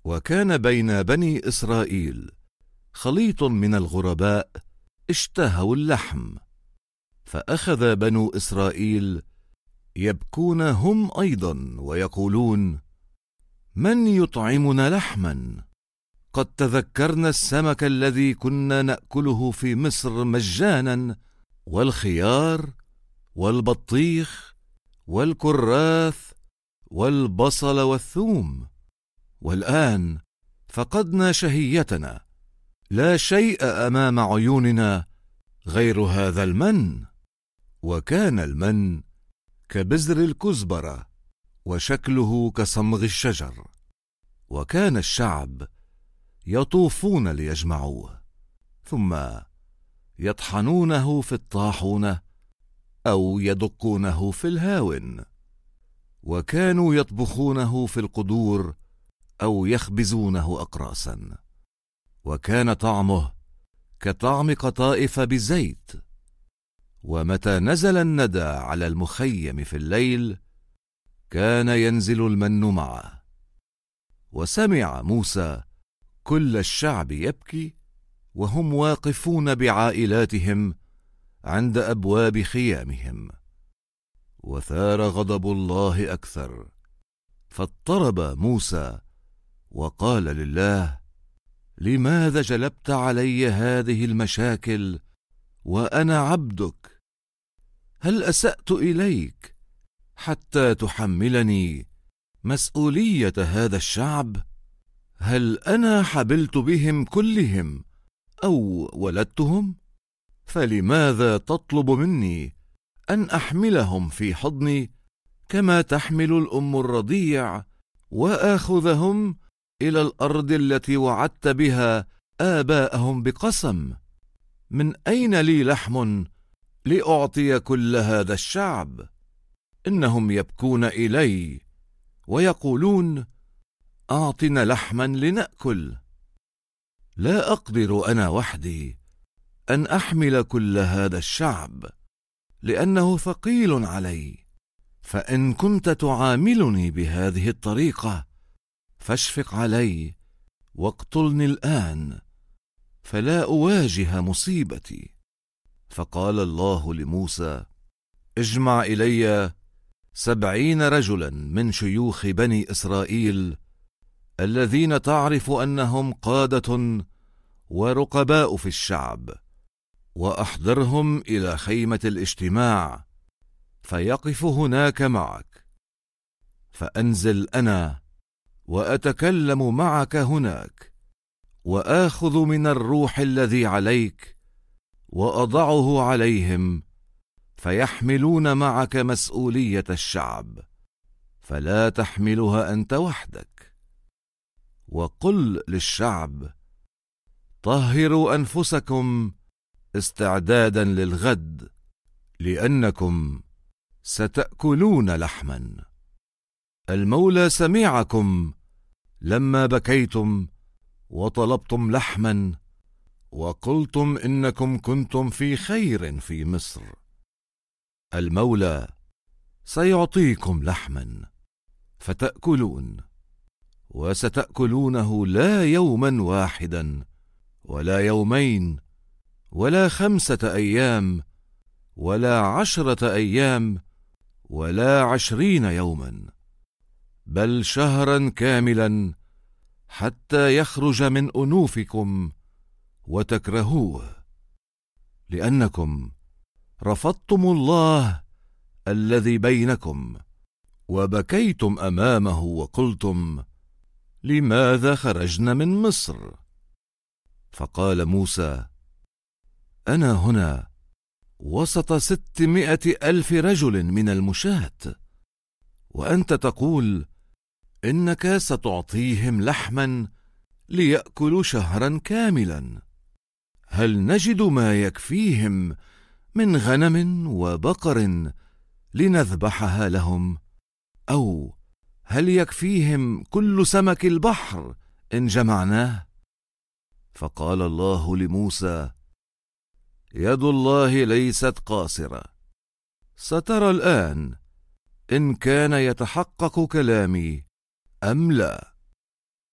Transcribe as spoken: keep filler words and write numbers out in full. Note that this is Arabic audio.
وكان بين بني إسرائيل خليط من الغرباء اشتهوا اللحم، فأخذ بنو إسرائيل يبكون هم أيضا ويقولون: من يطعمنا لحما؟ قد تذكرنا السمك الذي كنا نأكله في مصر مجانا، والخيار والبطيخ والكراث والبصل والثوم، والآن فقدنا شهيتنا، لا شيء أمام عيوننا غير هذا المن. وكان المن كبذر الكزبرة وشكله كصمغ الشجر. وكان الشعب يطوفون ليجمعوه، ثم يطحنونه في الطاحونة أو يدقونه في الهاون، وكانوا يطبخونه في القدور أو يخبزونه أقراصا، وكان طعمه كطعم قطائف بزيت. ومتى نزل الندى على المخيم في الليل كان ينزل المن معه. وسمع موسى كل الشعب يبكي وهم واقفون بعائلاتهم عند أبواب خيامهم، وثار غضب الله أكثر، فاضطرب موسى وقال لله: لماذا جلبت علي هذه المشاكل وأنا عبدك؟ هل أسأت إليك حتى تحملني مسؤولية هذا الشعب؟ هل أنا حبلت بهم كلهم أو ولدتهم؟ فلماذا تطلب مني أن أحملهم في حضني كما تحمل الأم الرضيع، وآخذهم إلى الأرض التي وعدت بها آباءهم بقسم؟ من أين لي لحم لأعطي كل هذا الشعب؟ إنهم يبكون إلي ويقولون: أعطنا لحما لنأكل. لا أقدر أنا وحدي أن أحمل كل هذا الشعب، لأنه ثقيل علي. فإن كنت تعاملني بهذه الطريقة فاشفق علي واقتلني الآن، فلا أواجه مصيبتي. فقال الله لموسى: اجمع إلي سبعين رجلا من شيوخ بني إسرائيل الذين تعرف أنهم قادة ورقباء في الشعب، وأحضرهم إلى خيمة الاجتماع فيقف هناك معك، فأنزل أنا وأتكلم معك هناك، وآخذ من الروح الذي عليك وأضعه عليهم، فيحملون معك مسؤولية الشعب، فلا تحملها أنت وحدك. وقل للشعب: طهروا أنفسكم استعدادا للغد، لأنكم ستأكلون لحما. المولى سمعكم لما بكيتم وطلبتم لحما، وقلتم إنكم كنتم في خير في مصر. المولى سيعطيكم لحما فتأكلون، وستأكلونه لا يوما واحدا ولا يومين ولا خمسة أيام ولا عشرة أيام ولا عشرين يوما، بل شهرا كاملا، حتى يخرج من أنوفكم وتكرهوه، لأنكم رفضتم الله الذي بينكم وبكيتم أمامه وقلتم: لماذا خرجنا من مصر؟ فقال موسى: أنا هنا وسط ستمائة ألف رجل من المشاة، وأنت تقول إنك ستعطيهم لحما ليأكلوا شهرا كاملا. هل نجد ما يكفيهم من غنم وبقر لنذبحها لهم؟ أو هل يكفيهم كل سمك البحر إن جمعناه؟ فقال الله لموسى: يد الله ليست قاصرة، سترى الآن إن كان يتحقق كلامي أم لا.